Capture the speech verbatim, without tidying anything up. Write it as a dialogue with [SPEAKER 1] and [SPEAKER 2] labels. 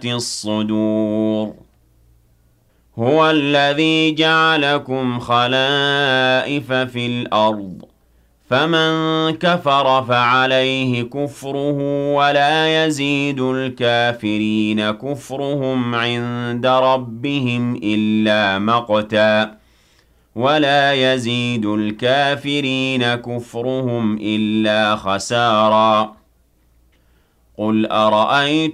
[SPEAKER 1] الصُّدُورِ هُوَ الَّذِي جَعَلَكُمْ خَلَائِفَ فِي الْأَرْضِ ۚ فَمَن كَفَرَ فَعَلَيْهِ كُفْرُهُ ۖ وَلَا يَزِيدُ الْكَافِرِينَ كُفْرُهُمْ عِندَ رَبِّهِمْ إِلَّا مَقْتًا ۖ وَلَا يَزِيدُ الْكَافِرِينَ كُفْرُهُمْ إِلَّا خَسَارًا قُلْ أَرَأَيْتُمْ